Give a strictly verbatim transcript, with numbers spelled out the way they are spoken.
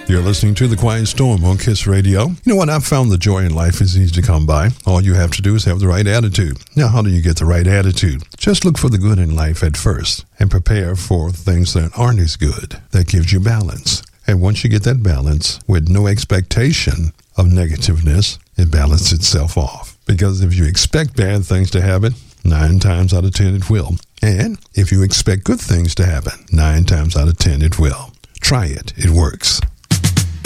You're listening to The Quiet Storm on KISS Radio. You know what? I've found the joy in life is easy to come by. All you have to do is have the right attitude. Now, how do you get the right attitude? Just look for the good in life at first and prepare for things that aren't as good. That gives you balance. And once you get that balance with no expectation of negativeness, it balances itself off. Because if you expect bad things to happen, nine times out of ten it will. And if you expect good things to happen, nine times out of ten it will. Try it. It works.